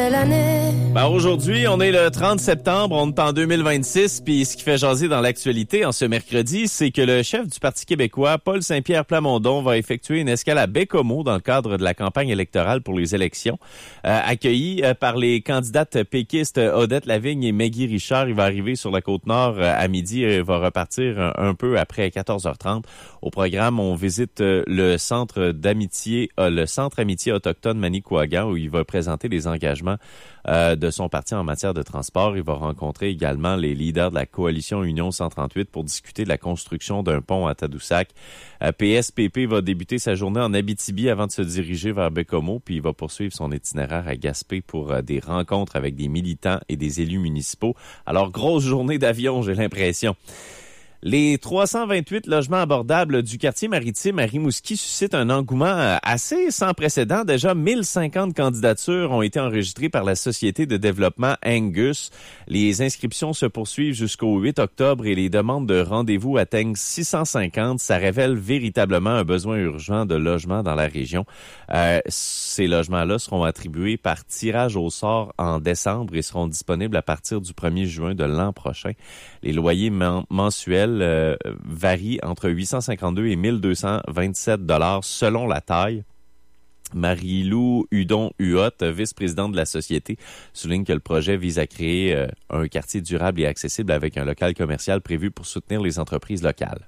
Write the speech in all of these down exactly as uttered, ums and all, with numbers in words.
belle année. Ben aujourd'hui, on est le trente septembre, on est en deux mille vingt-six, puis ce qui fait jaser dans l'actualité en ce mercredi, c'est que le chef du Parti québécois, Paul Saint-Pierre Plamondon, va effectuer une escale à Baie-Comeau dans le cadre de la campagne électorale pour les élections. Euh, accueilli euh, par les candidates péquistes Odette Lavigne et Maggie Richard, il va arriver sur la Côte-Nord euh, à midi et va repartir un, un peu après quatorze heures trente. Au programme, on visite euh, le centre d'amitié, euh, le centre amitié autochtone Manicouagan, où il va présenter les engagements euh, de son parti en matière de transport. Il va rencontrer également les leaders de la coalition Union cent trente-huit pour discuter de la construction d'un pont à Tadoussac. Euh, P S P P va débuter sa journée en Abitibi avant de se diriger vers Baie-Comeau, puis il va poursuivre son itinéraire à Gaspé pour euh, des rencontres avec des militants et des élus municipaux. Alors, grosse journée d'avion, j'ai l'impression. Les trois cent vingt-huit logements abordables du quartier maritime à Rimouski suscitent un engouement assez sans précédent. Déjà, mille cinquante candidatures ont été enregistrées par la société de développement Angus. Les inscriptions se poursuivent jusqu'au huit octobre et les demandes de rendez-vous atteignent six cent cinquante. Ça révèle véritablement un besoin urgent de logements dans la région. Euh, ces logements-là seront attribués par tirage au sort en décembre et seront disponibles à partir du premier juin de l'an prochain. Les loyers men- mensuels Euh, varie entre huit cent cinquante-deux et mille deux cent vingt-sept dollars selon la taille. Marie-Lou Hudon-Huot, vice-présidente de la société, souligne que le projet vise à créer euh, un quartier durable et accessible avec un local commercial prévu pour soutenir les entreprises locales.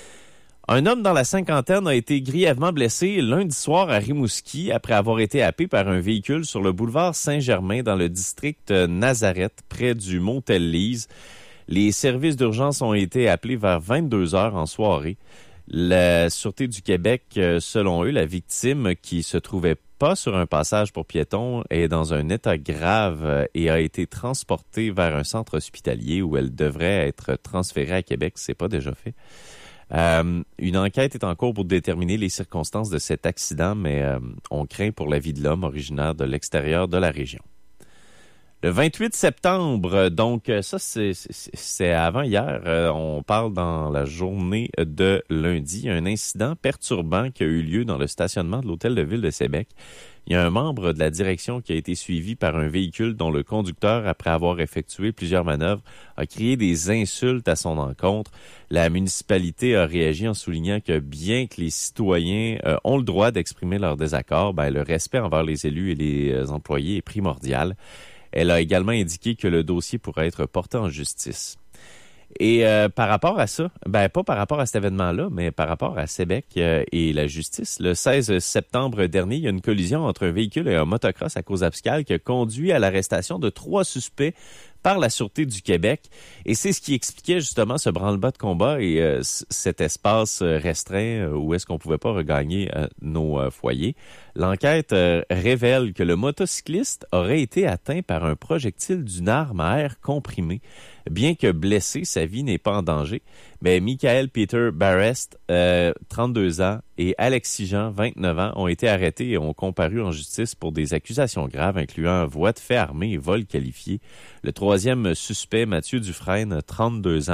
Un homme dans la cinquantaine a été grièvement blessé lundi soir à Rimouski après avoir été happé par un véhicule sur le boulevard Saint-Germain dans le district Nazareth, près du Montellise. Les services d'urgence ont été appelés vers vingt-deux heures en soirée. La Sûreté du Québec, selon eux, la victime qui se trouvait pas sur un passage pour piétons est dans un état grave et a été transportée vers un centre hospitalier où elle devrait être transférée à Québec. C'est pas déjà fait. Euh, une enquête est en cours pour déterminer les circonstances de cet accident, mais euh, on craint pour la vie de l'homme originaire de l'extérieur de la région. Le vingt-huit septembre, donc ça c'est, c'est, c'est avant hier, euh, on parle dans la journée de lundi, un incident perturbant qui a eu lieu dans le stationnement de l'hôtel de ville de Sébec. Il y a un membre de la direction qui a été suivi par un véhicule dont le conducteur, après avoir effectué plusieurs manœuvres, a crié des insultes à son encontre. La municipalité a réagi en soulignant que bien que les citoyens euh, ont le droit d'exprimer leur désaccord, ben, le respect envers les élus et les employés est primordial. Elle a également indiqué que le dossier pourrait être porté en justice. Et euh, par rapport à ça, ben pas par rapport à cet événement-là, mais par rapport à Sébec euh, et la justice, le seize septembre dernier, il y a une collision entre un véhicule et un motocross à Cause-Abscale qui a conduit à l'arrestation de trois suspects par la Sûreté du Québec. Et c'est ce qui expliquait justement ce branle-bas de combat et euh, cet espace restreint euh, où est-ce qu'on pouvait pas regagner euh, nos euh, foyers. L'enquête euh, révèle que le motocycliste aurait été atteint par un projectile d'une arme à air comprimé. Bien que blessé, sa vie n'est pas en danger. Mais Michael Peter Barrest, euh, trente-deux ans, et Alexis Jean, vingt-neuf ans, ont été arrêtés et ont comparu en justice pour des accusations graves, incluant voie de fait armée et vol qualifié. Le troisième suspect, Mathieu Dufresne, trente-deux ans,